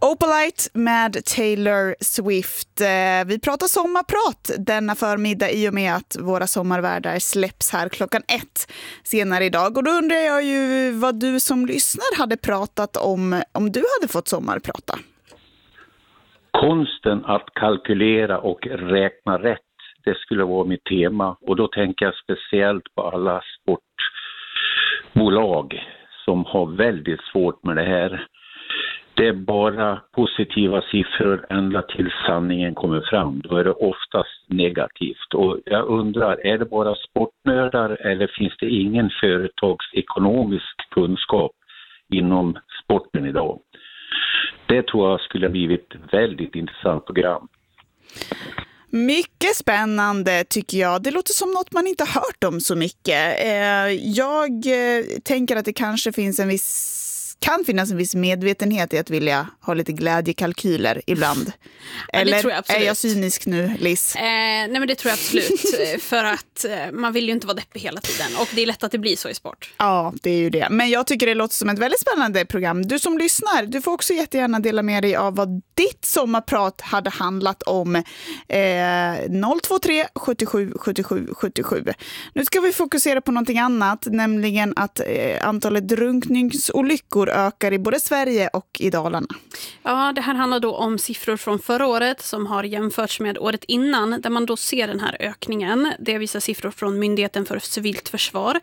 Opalite med Taylor Swift. Vi pratar sommarprat denna förmiddag i och med att våra sommarvärdar släpps här 1:00 senare idag. Och då undrar jag ju vad du som lyssnar hade pratat om du hade fått sommarprata. Konsten att kalkylera och räkna rätt, det skulle vara mitt tema. Och då tänker jag speciellt på alla sportbolag som har väldigt svårt med det här. Det är bara positiva siffror ända till sanningen kommer fram. Då är det oftast negativt. Och jag undrar, är det bara sportnördar eller finns det ingen företagsekonomisk kunskap inom sporten idag? Det tror jag skulle ha blivit ett väldigt intressant program. Mycket spännande tycker jag. Det låter som något man inte hört om så mycket. Jag tänker att det kanske kan finnas en viss medvetenhet i att vilja ha lite glädjekalkyler ibland. Eller det tror jag absolut. Är jag cynisk nu, Liz? Nej, men det tror jag absolut. För att man vill ju inte vara deppig hela tiden. Och det är lätt att det blir så i sport. Ja, det är ju det. Men jag tycker det låter som ett väldigt spännande program. Du som lyssnar, du får också jättegärna dela med dig av vad ditt sommarprat hade handlat om. 023 77 77 77. Nu ska vi fokusera på någonting annat, nämligen att antalet drunkningsolyckor ökar i både Sverige och i Dalarna. Ja, det här handlar då om siffror från förra året som har jämförts med året innan, där man då ser den här ökningen. Det visar siffror från Myndigheten för civilt försvar.